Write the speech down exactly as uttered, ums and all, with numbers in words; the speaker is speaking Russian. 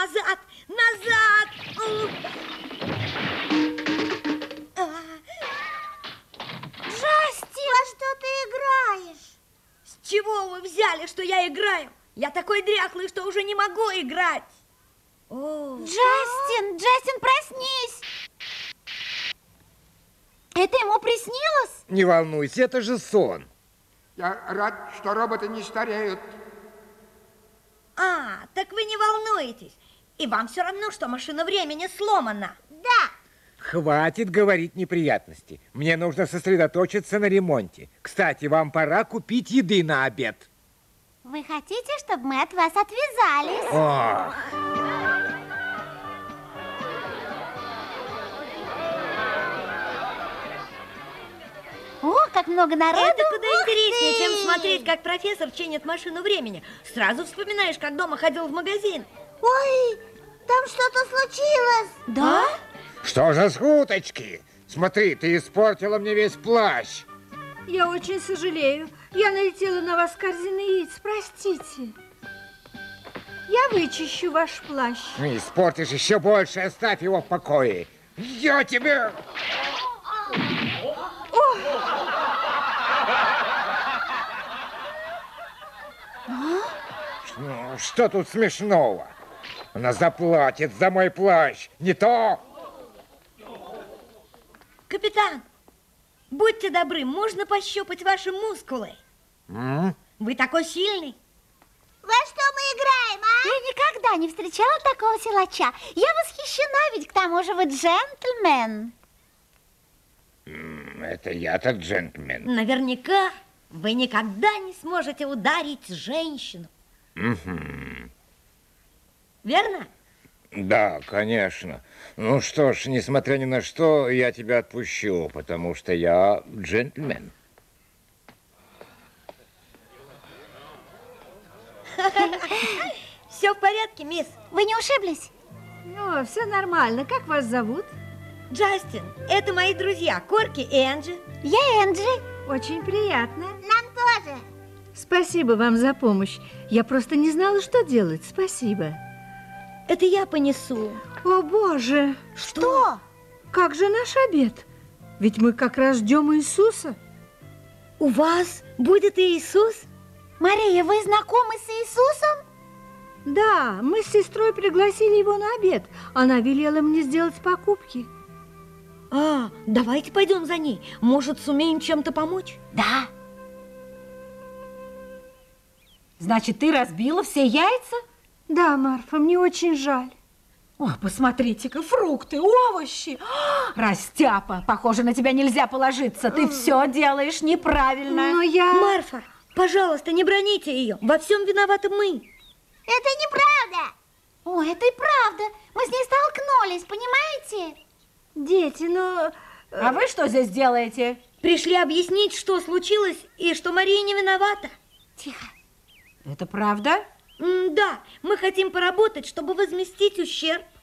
назад, назад! Джастин, во что ты играешь? С чего вы взяли, что я играю? Я такой дряхлый, что уже не могу играть. О. Джастин, Джастин, проснись! Это ему приснилось? Не волнуйся, это же сон. Я рад, что роботы не стареют. А, так вы не волнуетесь. И вам все равно, что машина времени сломана. Да. Хватит говорить неприятности. Мне нужно сосредоточиться на ремонте. Кстати, вам пора купить еды на обед. Вы хотите, чтобы мы от вас отвязались? Ох. О, как много народу! Это куда Ух интереснее, ты! чем смотреть, как профессор чинит машину времени. Сразу вспоминаешь, как дома ходил в магазин. Ой, там что-то случилось. Да? Что за шуточки? Смотри, ты испортила мне весь плащ. Я очень сожалею. Я налетела на вас с корзиной яиц. Простите. Я вычищу ваш плащ. Испортишь еще больше, оставь его в покое. Я тебе... Ну, что тут смешного? Она заплатит за мой плащ, не то? Капитан, будьте добры, можно пощупать ваши мускулы? М? Вы такой сильный. Во что мы играем, а? Я никогда не встречала такого силача. Я восхищена, ведь к тому же вы джентльмен. М, Это я-то джентльмен. Наверняка вы никогда не сможете ударить женщину. Мгм. Верно? Да, конечно. Ну что ж, несмотря ни на что, я тебя отпущу, потому что я джентльмен. Все в порядке, мисс. Вы не ушиблись? О, все нормально. Как вас зовут? Джастин, это мои друзья Корки и Энджи. Я Энджи. Очень приятно. Нам тоже. Спасибо вам за помощь. Я просто не знала, что делать. Спасибо. Это я понесу. О, Боже! Что? Как же наш обед? Ведь мы как раз ждем Иисуса. У вас будет Иисус? Мария, вы знакомы с Иисусом? Да, мы с сестрой пригласили его на обед. Она велела мне сделать покупки. А, давайте пойдем за ней. Может, сумеем чем-то помочь? Да. Значит, ты разбила все яйца? Да, Марфа, мне очень жаль. О, посмотрите-ка, фрукты, овощи. А, Растяпа, похоже, на тебя нельзя положиться. Ты все делаешь неправильно. Но я... Марфа, пожалуйста, не броните ее. Во всем виноваты мы. Это неправда. О, это и правда. Мы с ней столкнулись, понимаете? Дети, но... А вы что здесь делаете? Пришли объяснить, что случилось и что Мария не виновата. Тихо. Это правда? М, да, мы хотим поработать, чтобы возместить ущерб.